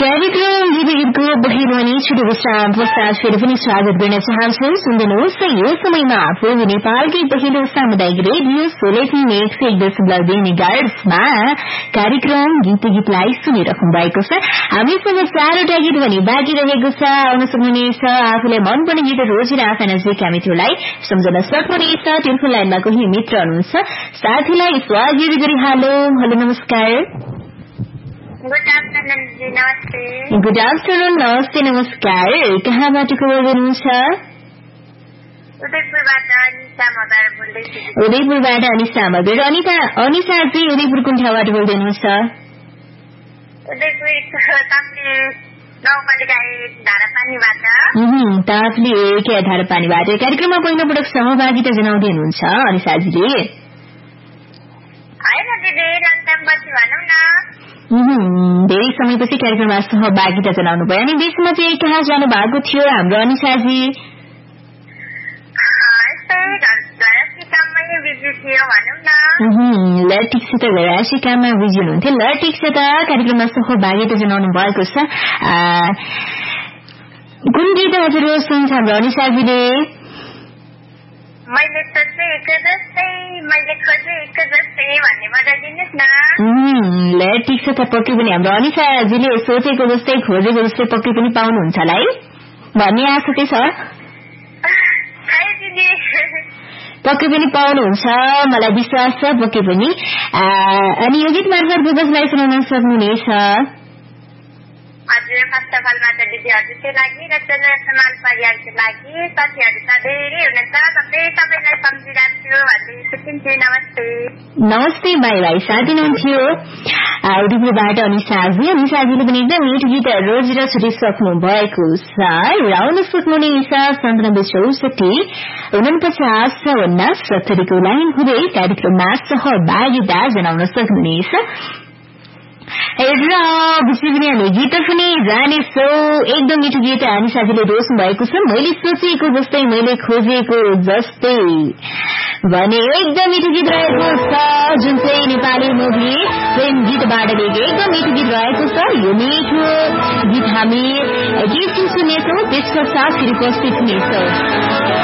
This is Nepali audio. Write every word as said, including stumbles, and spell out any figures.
कार्यक्रम गीतको बहिरवानी छुटो विश्राम पश्चात फेरि पनि स्वागत गर्न चाहन्छु। सुन्नुहोस् यो समयमा पूर्वी नेपालकै पहिलो सामुदायिक रेडियो सोलेटिङ एक सय एक दशमलव दुई मेगाहर्ट्जमा कार्यक्रम गीत गीतलाई सुनिरहनु भएको छ। हामीसँग चारवटा गीत भने बाँकी रहेको छ। आउन सक्नुहुनेछ, आफूलाई मनपर्ने गीत रोजेर आफै नजिकका मित्रलाई सम्झन सक्नुहुनेछ। टेलिफोन लाइनमा कोही मित्र हुनुहुन्छ, साथीलाई स्वागत गरिहालौ। हेलो, नमस्कार। गुड आफ्टरनुन जी, नमस्ते। गुड आफ्टरनुन, नमस्ते, नमस्कार। कहाँबाट को बोल्नुहुन्छ? उदयपुरबाट अनिसा मगर बोल्दैछु। उदयपुरबाट अनिसा मगर। अनिता अनिसा चाहिँ उदयपुर कुन ठाउँबाट बोल्दै हुनुहुन्छ? उदयपुर ताप्ले गाउँपालिका एक धारापानीबाट। ताप्ले एक धारापानीबाट कार्यक्रममा पहिलोपटक सहभागिता जनाउँदै हुनुहुन्छ अनिसाजीले? होइन दिदी, लङ टाइम पछि भनौँ न। धेरै समयपछि कार्यक्रममा सहभागिता जनाउनु भयो। अनि बिचमा चाहिँ कहाँ जानु भएको थियो हाम्रो अनिसाजी? ल ठिक छ त, घरासी काममा बिजी हुनुहुन्थ्यो। ल ठिक छ त, कार्यक्रममा सहभागिता जनाउनु भएको छ। कुन गीत हजुर सुन्छ हाम्रो अनिसाजीले? मैले सोचेको जस्तै, मैले खोजेको जस्तै भन्ने बताइदिनुहोस् न। ल ठिक छ त, पक्कै पनि हाम्रो अनिसाजीले सोचेको जस्तै खोजेको जस्तै पक्कै पनि पाउनुहुन्छ होला है भन्ने आशा चाहिँ छ। पक्कै पनि पाउनुहुन्छ, मलाई विश्वास छ पक्कै पनि। अनि यो गीत मार्फत कसलाई सुनाउन सक्नुहुनेछ? हजुर, फर्स्ट अफ अल मात्र दिदी हजुरकै लागि र चन्द्र समाल परिवारको लागि, साथीहरू त धेरै हुनुहुन्छ, सबै सबैलाई सम्झिरहेको भन्दै सुनिन्छु। नमस्ते। नमस्ते भाइ भाइ, साथी हुनुहुन्थ्यो उदयपुरबाट अनिसाजी। अनिसाजीले पनि एकदम मिठो गीत रोजेर छुटिसक्नु भएको छ। आउन सक्नुहुनेछ सन्तानब्बे चौसठी उनपचास चौवन्न सत्तरीको लाइन हुँदै कार्यक्रममा सहभागिता जनाउन सक्नुहुनेछ। र विशेष पनि हामी गीत पनि जानेछौ। एकदम मिठो गीत अनिसाजीले रोज्नु भएको छ। मैले सोचेको जस्तै, मैले खोजेको जस्तै भने एकदम मिठो गीत रहेको छ, जुन चाहिँ नेपाली मुभी प्रेम गीतबाट लिएको एकदम मिठो गीत रहेको छ। यो मिठो गीत हामी एकैछिन सुन्नेछौँ, त्यस पश्चात फेरि उपस्थित हुनेछौँ।